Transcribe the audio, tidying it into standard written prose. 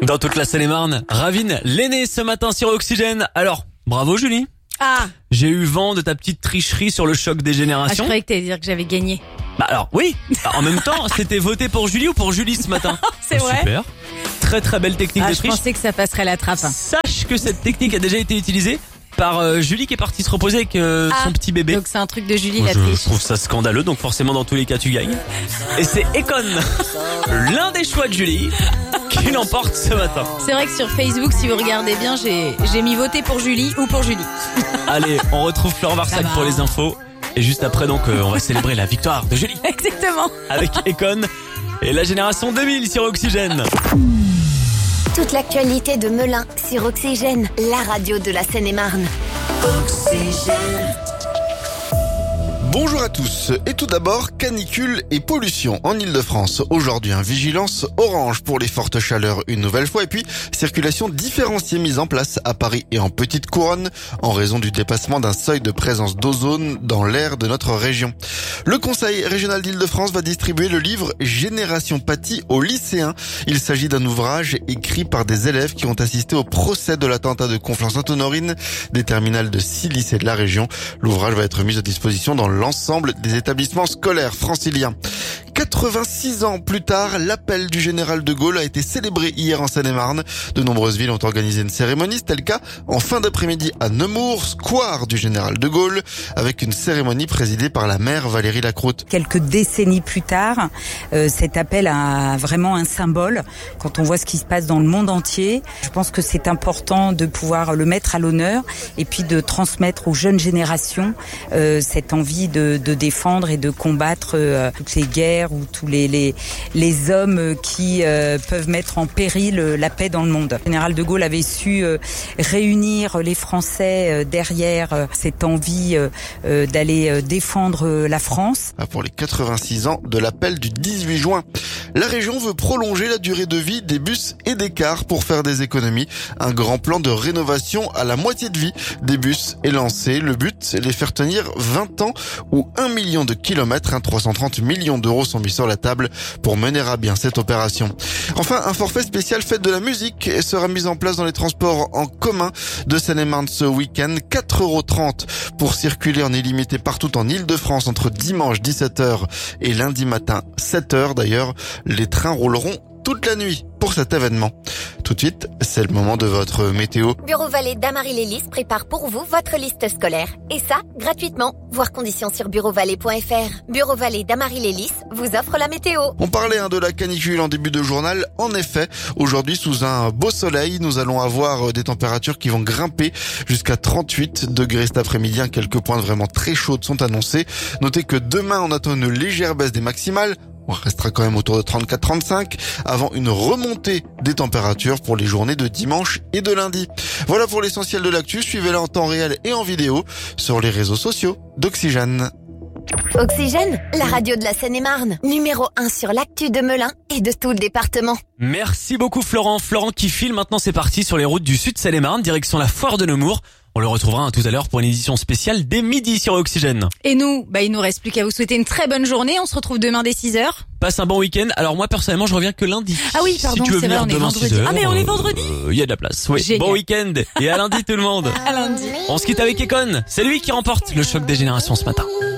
Dans toute la Seine-et-Marne, Ravine l'aîné ce matin sur Oxygène. Alors, bravo Julie. Ah, J'ai eu vent de ta petite tricherie sur le choc des je générations. croyais que t'allais dire que j'avais gagné. Bah alors, oui. En même temps, c'était voté pour Julie ou pour Julie ce matin? C'est vrai. Super. Très très belle technique de Je triche. pensais que ça passerait la trappe. Sache que cette technique a déjà été utilisée par Julie qui est partie se reposer avec son petit bébé. Donc c'est un truc de Julie la Je triche. trouve ça scandaleux, donc forcément dans tous les cas tu gagnes. Et c'est Econ, l'un des choix de Julie, qui l'emporte ce matin. C'est vrai que sur Facebook, si vous regardez bien, j'ai mis voter pour Julie ou pour Julie. Allez, on retrouve Florent Varsac pour les infos. Et juste après donc on va célébrer la victoire de Julie Exactement. avec Econ et la génération 2000 sur Oxygène. Toute l'actualité de Melun sur Oxygène, la radio de la Seine-et-Marne. Bonjour à tous. Et tout d'abord, canicule et pollution en Ile-de-France. Aujourd'hui, vigilance orange pour les fortes chaleurs une nouvelle fois. Et puis, circulation différenciée mise en place à Paris et en Petite Couronne en raison du dépassement d'un seuil de présence d'ozone dans l'air de notre région. Le Conseil régional d'Ile-de-France va distribuer le livre Génération Paty aux lycéens. Il s'agit d'un ouvrage écrit par des élèves qui ont assisté au procès de l'attentat de Conflans-Sainte-Honorine des terminales de 6 lycées de la région. L'ouvrage va être mis à disposition dans l'ensemble des établissements scolaires franciliens. 86 ans plus tard, l'appel du général de Gaulle a été célébré hier en Seine-et-Marne. De nombreuses villes ont organisé une cérémonie, c'était le cas en fin d'après-midi à Nemours, square du général de Gaulle, avec une cérémonie présidée par la maire Valérie Lacroute. Quelques décennies plus tard, cet appel a vraiment un symbole. Quand on voit ce qui se passe dans le monde entier, je pense que c'est important de pouvoir le mettre à l'honneur et puis de transmettre aux jeunes générations cette envie de défendre et de combattre toutes ces guerres ou tous les hommes qui peuvent mettre en péril la paix dans le monde. Le général de Gaulle avait su réunir les Français derrière cette envie d'aller défendre la France. Pour les 86 ans de l'appel du 18 juin. La région veut prolonger la durée de vie des bus et des cars pour faire des économies. Un grand plan de rénovation à la moitié de vie des bus est lancé. Le but, c'est les faire tenir 20 ans ou 1 million de kilomètres. 330 millions d'euros sont mis sur la table pour mener à bien cette opération. Enfin, un forfait spécial fête de la musique sera mis en place dans les transports en commun de Seine-et-Marne ce week-end. 4,30 € pour circuler en illimité partout en Ile-de-France entre dimanche 17h et lundi matin 7h. D'ailleurs, les trains rouleront toute la nuit pour cet événement. Tout de suite, c'est le moment de votre météo. Bureau Vallée d'Amarie-Lélis prépare pour vous votre liste scolaire. Et ça, gratuitement. Voir conditions sur bureauvalais.fr. Bureau Vallée d'Amarie-Lélis vous offre la météo. On parlait de la canicule en début de journal. En effet, aujourd'hui, sous un beau soleil, nous allons avoir des températures qui vont grimper jusqu'à 38 degrés cet après-midi. Quelques pointes vraiment très chaudes sont annoncées. Notez que demain, on attend une légère baisse des maximales. On restera quand même autour de 34-35 avant une remontée des températures pour les journées de dimanche et de lundi. Voilà pour l'essentiel de l'actu. Suivez-la en temps réel et en vidéo sur les réseaux sociaux d'Oxygène. Oxygène, la radio de la Seine-et-Marne. Numéro 1 sur l'actu de Melun et de tout le département. Merci beaucoup Florent. Florent qui file maintenant, c'est parti sur les routes du sud Seine-et-Marne, direction la foire de Nemours. On le retrouvera tout à l'heure pour une édition spéciale dès midi sur Oxygène. Et nous, il nous reste plus qu'à vous souhaiter une très bonne journée. On se retrouve demain dès 6h. Passe un bon week-end. Alors moi personnellement, je reviens que lundi. Ah oui, pardon, si tu veux c'est venir vrai, on est demain vendredi. 6h, Ah mais on est vendredi. Il y a de la place. Oui. Génial. Bon week-end et à lundi tout le monde. À lundi. On se quitte avec Econ. C'est lui qui remporte le choc des générations ce matin.